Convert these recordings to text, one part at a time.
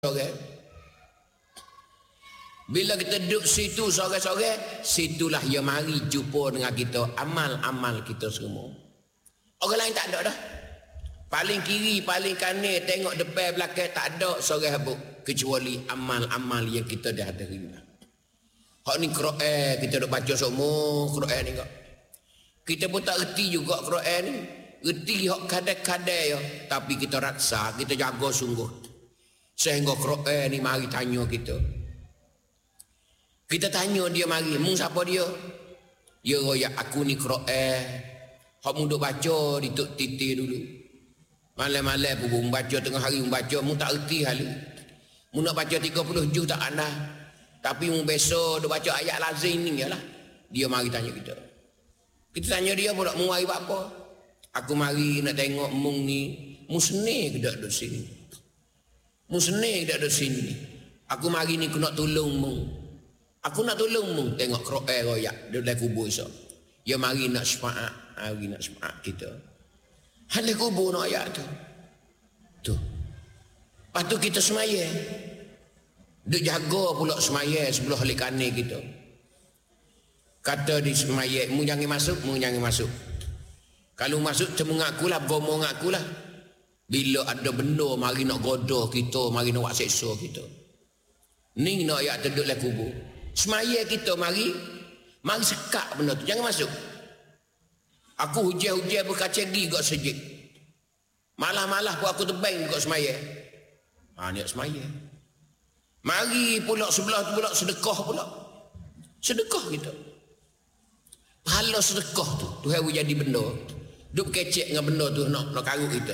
Sorang. Bila kita duduk situ sorang-sorang, situlah ia mari jumpa dengan kita, amal-amal kita semua. Orang lain tak ada dah. Paling kiri, paling kanan, tengok depan belakang, tak ada sorang habuk kecuali amal-amal yang kita dah terima. Hak ni Quran kita duk baca semua Quran ni kak. Kita pun tak reti juga Quran ni. Reti hak kadang-kadang ya, tapi kita raksa, kita jaga sungguh. Sehingga Quran ni mari tanya kita. Kita tanya dia mari, mung siapa dia? Ya royak aku ni Quran. Hak mung duk baca di tok titik dulu. Malam-malam pun baca tengah hari baca, mung tak reti hal ni. Mung nak baca 30 juz tak andai. Tapi mung besok duk baca ayat lazim ni yalah. Dia mari tanya kita. Kita tanya dia pun tak mung mari buat apa. Aku mari nak tengok mung ni, mung seni ke dak duk sini. Mung seni ke dak duk sini. Aku mari ni aku nak tolong mung. Aku nak tolong mung tengok Quran royak duk dalam kubur esok. Ya mari nak syafaat, mari nak syafaat kita. Halih kubur nak ayat tu. Tu. Lepas tu kita semayang. Duk jaga pula semayang sebelah halik kanan kita. Kata di semayang, mu jangan masuk, mu jangan masuk. Kalau masuk cuma ngakulah, gomo ngakulah. Bila ada benda mari nak godoh kita, mari nak buat seksa kita. Ni nak ayat duduk dalam kubur. Semayang kita mari sekak benda tu, jangan masuk. Aku hujan-hujan berkaca gigi kat sejik. Malah-malah pun aku tebang kat semayang. Niat semayang. Mari pula sebelah tu pula sedekah pula. Sedekah kita. Pahala sedekah tu Tuhan jadi benda. Duk kecek dengan benda tu nak karut kita.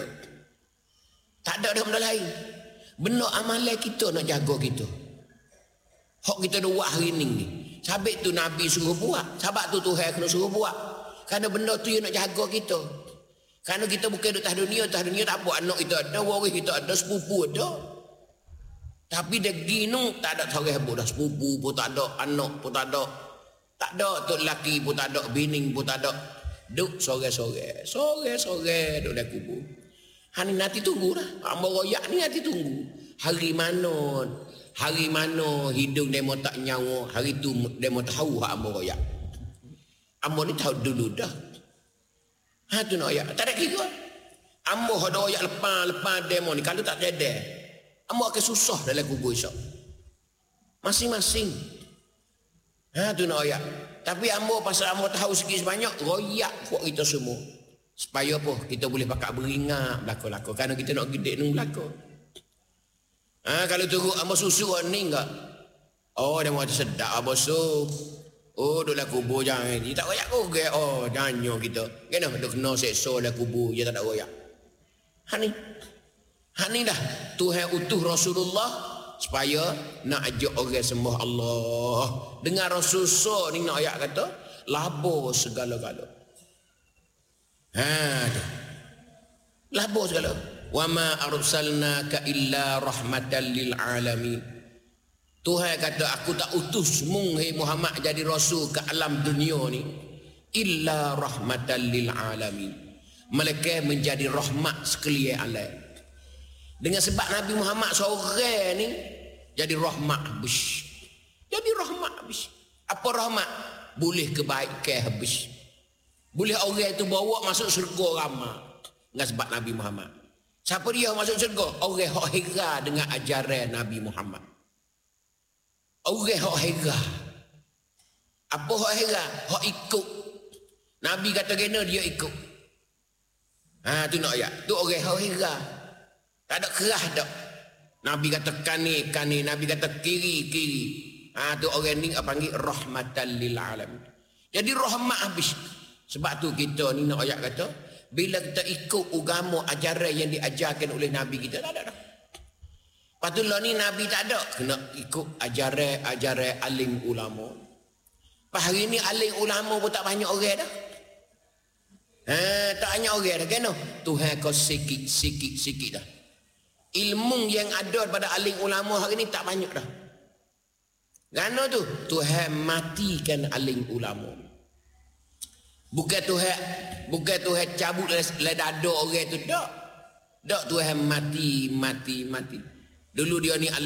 Tak ada benda lain. Benda amalan kita nak jaga kita. Hak kita dah buat hari ni. Sabit tu Nabi suruh buat. Sebab tu Tuhan kena suruh buat. Kerana benda tu yang nak jaga kita. Kerana kita bukan duduk atas dunia tak apa. Anak kita ada, waris kita ada, sepupu ada. Tapi dia gini tak ada seorang habuk dah. Sepupu pun tak ada, anak pun tak ada. Tak ada tok lelaki pun tak ada, bini pun tak ada. Duk sore-sore duk dalam kubur. Hani nanti tunggu dah. Hamba royak ni nanti tunggu. Hari mana hidung demo tak nyawa, hari tu demo tahu hak hamba royak. Hamba ni tahu dulu dah. Tu nak royak. Tak ada kira. Hamba ada royak lepas demo ni. Kalau tak ada, hamba akan susah dalam kubur esok. Masing-masing. Tu nak royak. Tapi hamba pasal hamba tahu sikit sebanyak, royak buat kita semua. Supaya apa? Kita boleh pakat beringat belakang-belakang. Kerana kita nak gede nung belakang. Kalau turut hamba susu ni enggak. Dia mahu sedap hamba susu. Duduk dalam kubur jangan. Dia tak royak kau. Jangan kita. Kenapa? Dia kena seksa dalam kubur. Dia tak ada royak. Ni dah. Tuhan utuh Rasulullah supaya nak ajak orang sembah Allah. Dengan Rasulullah ni nak ayat kata labur segala-gala. Labur segala. Wa ma arsalnaka illa rahmatan lil alamin. Tuhan kata aku tak utus mung hai Muhammad jadi rasul ke alam dunia ni illa rahmatan lil alamin. Mereka menjadi rahmat sekalian alam. Dengan sebab Nabi Muhammad seorang ni jadi rahmat habis. Jadi rahmat habis. Apa rahmat? Boleh kebaikan habis. Boleh orang itu bawa masuk syurga ramai. Dengan sebab Nabi Muhammad. Siapa dia masuk syurga? Orang hak hera dengan ajaran Nabi Muhammad. Orang hak hera. Apa hak hera? Hak ikut. Nabi kata kena dia ikut. Tu nak ayat. Tu orang hak hera. Tak ada kerah dak. Nabi kata kanan, Nabi kata kiri. Tu orang ni panggil rahmatan lil alamin. Jadi rahmat habis. Sebab tu kita ni nak ayat kata bila kita ikut agama ajaran yang diajarkan oleh Nabi kita tak ada dah. Patutlah ni Nabi tak ada, kena ikut ajaran alim ulama. Pas hari ni alim ulama pun tak banyak orang dah. Tak banyak orang dah kena. Tuhan kau sikit dah. Ilmu yang ada pada alim ulama hari ni tak banyak dah. Kerana tu Tuhan matikan alim ulama. Bukan Tuhan cabut le dada orang tu dak. Dak Tuhan mati. Dulu dia ni